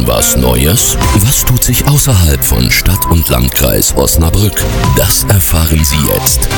Was Neues? Was tut sich außerhalb von Stadt und Landkreis Osnabrück? Das erfahren Sie jetzt.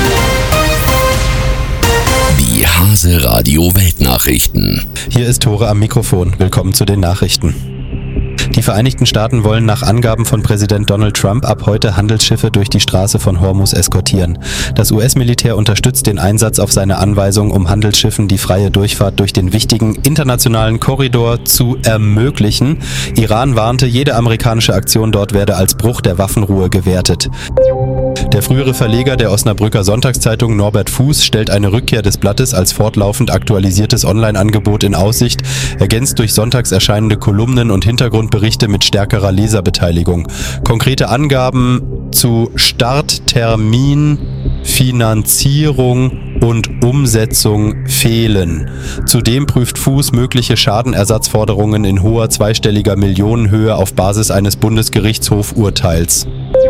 Die Hase Radio Weltnachrichten. Hier ist Tore am Mikrofon. Willkommen zu den Nachrichten. Die Vereinigten Staaten wollen nach Angaben von Präsident Donald Trump ab heute Handelsschiffe durch die Straße von Hormuz eskortieren. Das US-Militär unterstützt den Einsatz auf seine Anweisung, um Handelsschiffen die freie Durchfahrt durch den wichtigen internationalen Korridor zu ermöglichen. Iran warnte, jede amerikanische Aktion dort werde als Bruch der Waffenruhe gewertet. Der frühere Verleger der Osnabrücker Sonntagszeitung Norbert Fuß stellt eine Rückkehr des Blattes als fortlaufend aktualisiertes Online-Angebot in Aussicht, ergänzt durch sonntags erscheinende Kolumnen und Hintergrundberichte mit stärkerer Leserbeteiligung. Konkrete Angaben zu Start, Termin, Finanzierung und Umsetzung fehlen. Zudem prüft Fuß mögliche Schadenersatzforderungen in hoher zweistelliger Millionenhöhe auf Basis eines Bundesgerichtshof-Urteils.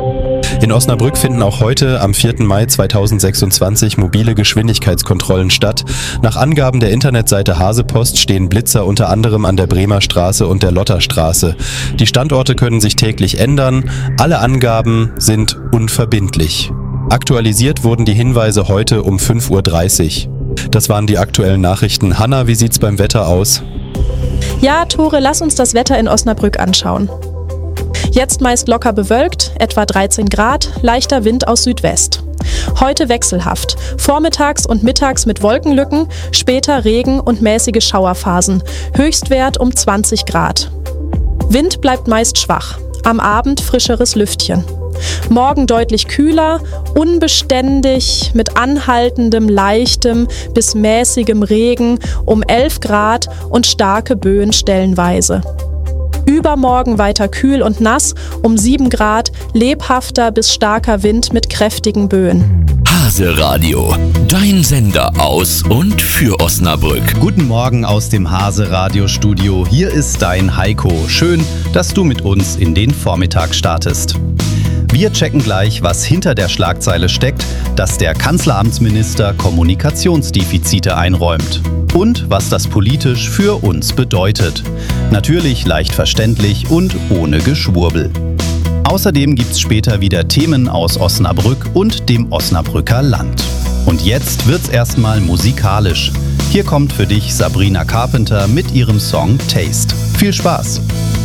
In Osnabrück finden auch heute, am 4. Mai 2026, mobile Geschwindigkeitskontrollen statt. Nach Angaben der Internetseite Hasepost stehen Blitzer unter anderem an der Bremer Straße und der Lotterstraße. Die Standorte können sich täglich ändern. Alle Angaben sind unverbindlich. Aktualisiert wurden die Hinweise heute um 5:30 Uhr. Das waren die aktuellen Nachrichten. Hanna, wie sieht's beim Wetter aus? Ja, Tore, lass uns das Wetter in Osnabrück anschauen. Jetzt meist locker bewölkt, etwa 13 Grad, leichter Wind aus Südwest. Heute wechselhaft, vormittags und mittags mit Wolkenlücken, später Regen und mäßige Schauerphasen, Höchstwert um 20 Grad. Wind bleibt meist schwach, am Abend frischeres Lüftchen. Morgen deutlich kühler, unbeständig, mit anhaltendem, leichtem bis mäßigem Regen um 11 Grad und starke Böen stellenweise. Übermorgen weiter kühl und nass, um 7 Grad, lebhafter bis starker Wind mit kräftigen Böen. Hase Radio, dein Sender aus und für Osnabrück. Guten Morgen aus dem Hase Radio Studio. Hier ist dein Heiko. Schön, dass du mit uns in den Vormittag startest. Wir checken gleich, was hinter der Schlagzeile steckt, dass der Kanzleramtsminister Kommunikationsdefizite einräumt. Und was das politisch für uns bedeutet. Natürlich leicht verständlich und ohne Geschwurbel. Außerdem gibt's später wieder Themen aus Osnabrück und dem Osnabrücker Land. Und jetzt wird's erstmal musikalisch. Hier kommt für dich Sabrina Carpenter mit ihrem Song Taste. Viel Spaß!